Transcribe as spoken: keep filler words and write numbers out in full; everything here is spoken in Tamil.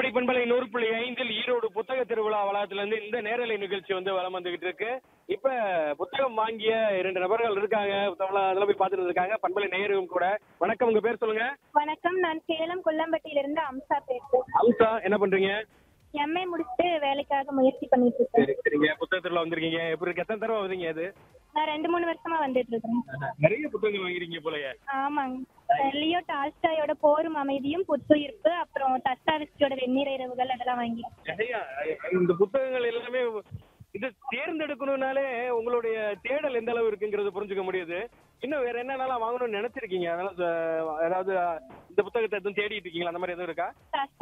கோடை பண்பலை நூறு புள்ளி ஐந்தில் ஈரோடு புத்தக திருவிழா வளாகத்துல இருந்து இந்த நேரலை நிகழ்ச்சி வந்து வலம் வந்துகிட்டு இருக்கு. இப்ப புத்தகம் வாங்கிய இரண்டு நபர்கள் இருக்காங்க. புத்தகம் அதெல்லாம் போய் பார்த்துட்டு இருக்காங்க. பண்பலை நேயரும் கூட. வணக்கம், உங்க பேர் சொல்லுங்க. வணக்கம், நான் சேலம் கொல்லம்பட்டியிலிருந்து அம்சா பேசுறேன். அம்சா, என்ன பண்றீங்க? எம்ஏ முடிச்சுட்டு வேலைக்காக முயற்சி பண்ணிட்டு இருக்கேன். சரி, சரிங்க. புத்தக திருவிழா வந்திருக்கீங்க. எப்படி இருக்கு? எத்தனை தடவை வந்தீங்க? அது நான் ரெண்டு மூணு வருஷமா வந்துட்டு இருக்கேன். நிறைய புத்தகங்கள் வாங்கிறீங்க போலயே. ஆமாங்க. லியோ டால்ஸ்டாயோட போரும் அமைதியும், புத்துயிர்ப்பு, அப்புறம் தஸ்தாவெஸ்கியோட வெந்நீர் இரவுகள் அதெல்லாம் வாங்கி. நிறைய இந்த புத்தகங்கள் எல்லாமே இது தேர்ந்தெடுக்கணும்னாலே உங்களுடைய தேடல் எந்த அளவு இருக்குங்கிறது புரிஞ்சுக்க முடியுது. இன்னும் வேற என்னென்னலாம் வாங்கணும்னு நினைச்சிருக்கீங்க? அதனால அஹ், அதாவது இந்த புத்தகத்தை எதுவும் தேடிட்டு இருக்கீங்களா? அந்த மாதிரி எதுவும் இருக்கா?